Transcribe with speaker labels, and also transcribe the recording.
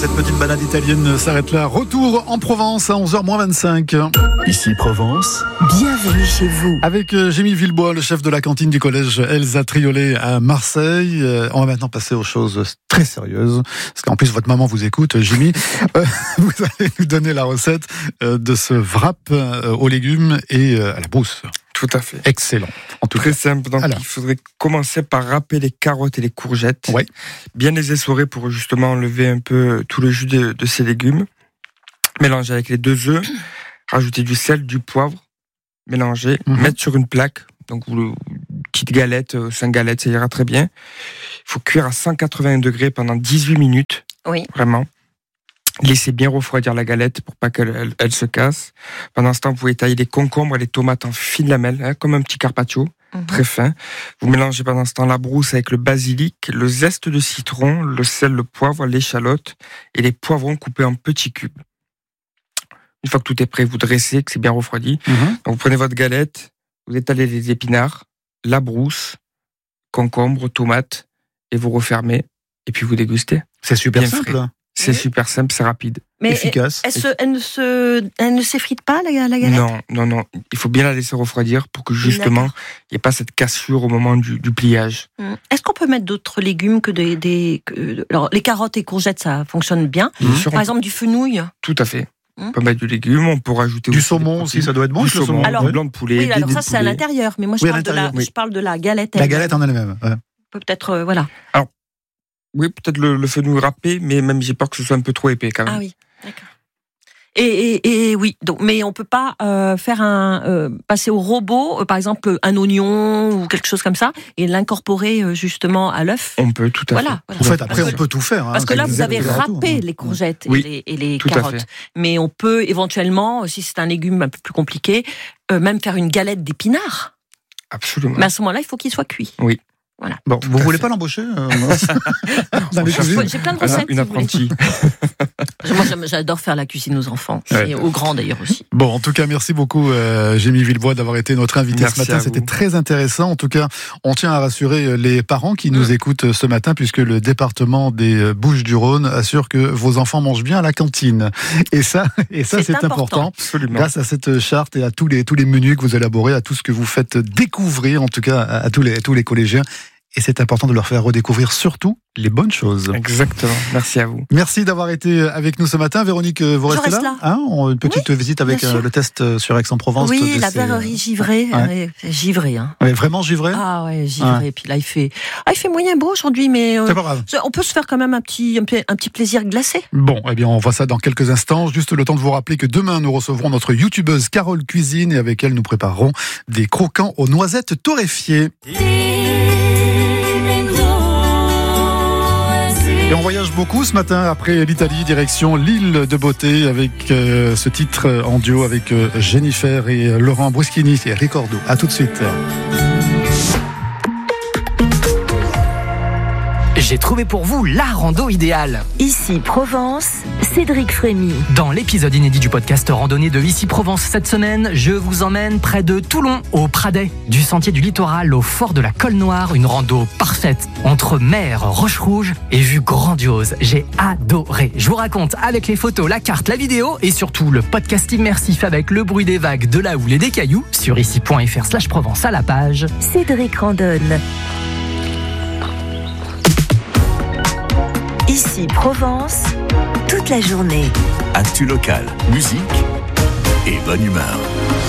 Speaker 1: cette petite balade italienne s'arrête là. Retour en Provence à 11h-25.
Speaker 2: Ici Provence.
Speaker 3: Bienvenue chez vous.
Speaker 1: Avec Jémy Villebois, le chef de la cantine du collège Elsa Triolet à Marseille. On va maintenant passer aux choses très sérieuses. Parce qu'en plus, votre maman vous écoute, Jémy. Vous allez nous donner la recette de ce wrap aux légumes et à la brousse.
Speaker 4: Tout à fait.
Speaker 1: Excellent. En tout
Speaker 4: Très
Speaker 1: cas.
Speaker 4: simple. Donc,
Speaker 1: Alors.
Speaker 4: il faudrait commencer par râper les carottes et les courgettes.
Speaker 1: Ouais.
Speaker 4: Bien les essorer pour justement enlever un peu tout le jus de ces légumes. Mélanger avec les 2 œufs. Rajouter du sel, du poivre. Mélanger. Mettre sur une plaque. Donc, une petite galette, 5 galettes, ça ira très bien. Il faut cuire à 180 degrés pendant 18 minutes.
Speaker 3: Oui.
Speaker 4: Vraiment. Laissez bien refroidir la galette pour pas qu'elle se casse. Pendant ce temps, vous pouvez tailler les concombres et les tomates en fines lamelles, comme un petit carpaccio, très fin. Vous mélangez pendant ce temps la brousse avec le basilic, le zeste de citron, le sel, le poivre, l'échalote et les poivrons coupés en petits cubes. Une fois que tout est prêt, vous dressez, que c'est bien refroidi. Donc vous prenez votre galette, vous étalez les épinards, la brousse, concombre, tomates, et vous refermez, et puis vous dégustez.
Speaker 1: C'est super
Speaker 4: Bien
Speaker 1: simple.
Speaker 4: frais. C'est super simple, c'est rapide.
Speaker 3: Mais
Speaker 1: Efficace.
Speaker 3: elle ne s'effrite pas, la galette?
Speaker 4: Non. Il faut bien la laisser refroidir pour que justement, il n'y ait pas cette cassure au moment du pliage.
Speaker 3: Est-ce qu'on peut mettre d'autres légumes que alors, les carottes et courgettes, ça fonctionne bien. Par exemple, du fenouil.
Speaker 4: Tout à fait. On peut mettre du légume, on peut rajouter
Speaker 1: Du
Speaker 4: aussi
Speaker 1: saumon aussi, ça doit être bon.
Speaker 4: Du
Speaker 1: le
Speaker 4: saumon,
Speaker 3: Alors,
Speaker 4: du blanc de poulet.
Speaker 3: Oui, alors
Speaker 4: des
Speaker 3: ça, c'est à
Speaker 4: poulets.
Speaker 3: l'intérieur. Mais moi, je parle de la galette.
Speaker 1: La galette en elle-même. Ouais.
Speaker 3: Peut-être, voilà.
Speaker 4: Oui, peut-être le fenouil râpé, mais même j'ai peur que ce soit un peu trop épais quand même.
Speaker 3: Ah oui, d'accord. Et oui, donc, mais on peut pas passer au robot, par exemple un oignon ou quelque chose comme ça, et l'incorporer justement à l'œuf.
Speaker 4: On peut tout à fait.
Speaker 3: Voilà.
Speaker 1: En fait, après, on peut tout faire.
Speaker 3: Parce que là, vous avez râpé les courgettes et les carottes. Mais on peut éventuellement, si c'est un légume un peu plus compliqué, même faire une galette d'épinards.
Speaker 4: Absolument.
Speaker 3: Mais à ce moment-là, il faut qu'il soit cuit.
Speaker 4: Oui.
Speaker 3: Voilà.
Speaker 1: Bon, vous voulez pas l'embaucher dans les cuisines?
Speaker 3: J'ai plein de recettes.
Speaker 4: Une apprentie.
Speaker 3: Moi, j'adore faire la cuisine aux enfants, et aux grands d'ailleurs aussi.
Speaker 1: Bon, en tout cas, merci beaucoup Jémy Villebois d'avoir été notre invité ce matin. C'était très intéressant. En tout cas, on tient à rassurer les parents qui nous écoutent ce matin, puisque le département des Bouches-du-Rhône assure que vos enfants mangent bien à la cantine. Et ça, c'est important.
Speaker 4: Absolument.
Speaker 1: Grâce à cette charte et à tous les menus que vous élaborez, à tout ce que vous faites découvrir, en tout cas à tous les collégiens. Et c'est important de leur faire redécouvrir surtout les bonnes choses.
Speaker 4: Exactement. Merci à vous.
Speaker 1: Merci d'avoir été avec nous ce matin. Véronique, vous restez là, une petite visite avec le test sur Aix-en-Provence.
Speaker 3: Oui, la verrerie givrée. Givrée. Hein.
Speaker 1: Ouais, vraiment givré.
Speaker 3: Ah ouais, givré. Et puis là, il fait moyen beau aujourd'hui, mais
Speaker 1: c'est pas grave.
Speaker 3: On peut se faire quand même un petit plaisir glacé.
Speaker 1: Bon, eh bien, on voit ça dans quelques instants. Juste le temps de vous rappeler que demain, nous recevrons notre youtubeuse Carole Cuisine et avec elle, nous préparerons des croquants aux noisettes torréfiées. Et on voyage beaucoup ce matin après l'Italie, direction l'île de Beauté avec ce titre en duo avec Jennifer et Laurent Bruschini et Ricordo. À tout de suite.
Speaker 5: J'ai trouvé pour vous la rando idéale.
Speaker 3: Ici Provence, Cédric Frémy.
Speaker 5: Dans l'épisode inédit du podcast Randonnée de Ici Provence cette semaine, je vous emmène près de Toulon, au Pradet. Du sentier du littoral au fort de la Colle Noire, une rando parfaite entre mer, roche rouge et vue grandiose. J'ai adoré. Je vous raconte avec les photos, la carte, la vidéo et surtout le podcast immersif avec le bruit des vagues, de la houle et des cailloux sur ici.fr/Provence à la page
Speaker 3: Cédric Randonne. Ici Provence, toute la journée.
Speaker 2: Actu local, musique et bonne humeur.